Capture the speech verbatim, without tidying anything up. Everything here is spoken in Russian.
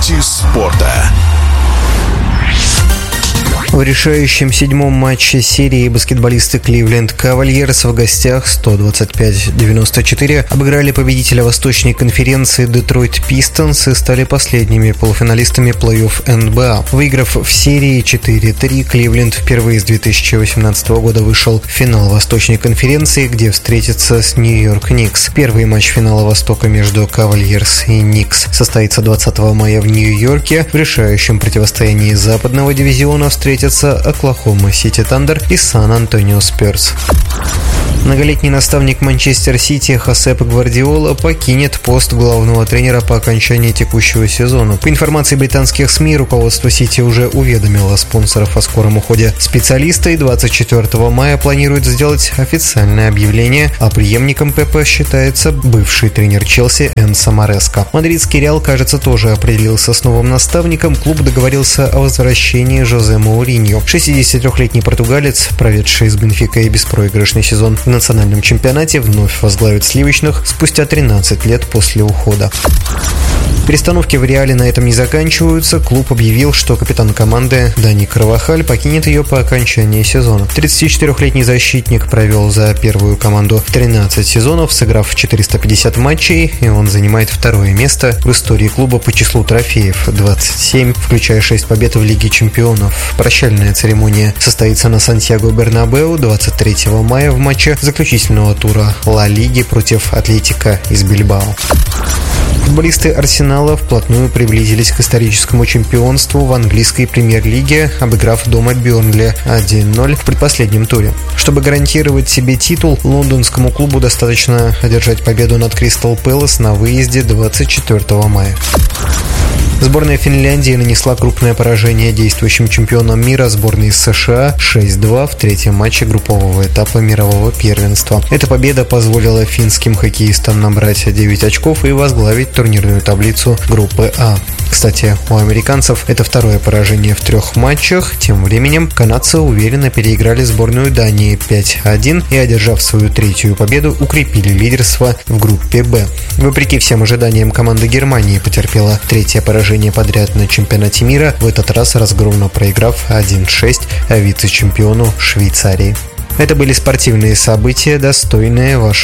Новости спорта. В решающем седьмом матче серии баскетболисты Кливленд Кавальерс в гостях сто двадцать пять девяносто четыре обыграли победителя Восточной конференции Детройт Пистонс и стали последними полуфиналистами плей-офф эн бэ а. Выиграв в серии четыре три, Кливленд впервые с две тысячи восемнадцатого года вышел в финал Восточной конференции, где встретится с Нью-Йорк Никс. Первый матч финала Востока между Кавальерс и Никс состоится двадцатого мая в Нью-Йорке. В решающем противостоянии западного дивизиона встретятся Оклахома Сити Тандер и Сан-Антонио Спёрс. Многолетний наставник Манчестер Сити Хосеп Гвардиола покинет пост главного тренера по окончании текущего сезона. По информации британских СМИ, руководство Сити уже уведомило спонсоров о скором уходе специалиста и двадцать четвёртого мая планирует сделать официальное объявление, а преемником Пепа считается бывший тренер Челси Энсо Мареско. Мадридский Реал, кажется, тоже определился с новым наставником. Клуб договорился о возвращении Жозе Моуриньо. шестидесятитрёхлетний португалец, проведший с Бенфикой беспроигрышный сезон в национальном чемпионате, вновь возглавит сливочных спустя тринадцать лет после ухода. Перестановки в Реале на этом не заканчиваются. Клуб объявил, что капитан команды Дани Карвахаль покинет ее по окончании сезона. тридцатичетырёхлетний защитник провел за первую команду тринадцать сезонов, сыграв четыреста пятьдесят матчей, и он занимает второе место в истории клуба по числу трофеев – двадцать семь, включая шесть побед в Лиге чемпионов. Прощальная церемония состоится на Сантьяго-Бернабеу двадцать третьего мая в матче заключительного тура Ла Лиги против Атлетико из Бильбао. Футболисты Арсенала вплотную приблизились к историческому чемпионству в английской премьер-лиге, обыграв дома Бернли один ноль в предпоследнем туре. Чтобы гарантировать себе титул, лондонскому клубу достаточно одержать победу над Кристал Пэлас на выезде двадцать четвёртого мая. Сборная Финляндии нанесла крупное поражение действующим чемпионам мира сборной США шесть два в третьем матче группового этапа мирового первенства. Эта победа позволила финским хоккеистам набрать девять очков и возглавить турнирную таблицу группы А. Кстати, у американцев это второе поражение в трех матчах. Тем временем канадцы уверенно переиграли сборную Дании пять один и, одержав свою третью победу, укрепили лидерство в группе Б. Вопреки всем ожиданиям, команда Германии потерпела третье поражение подряд на чемпионате мира, в этот раз разгромно проиграв один шесть вице-чемпиону Швейцарии. Это были спортивные события, достойные вашего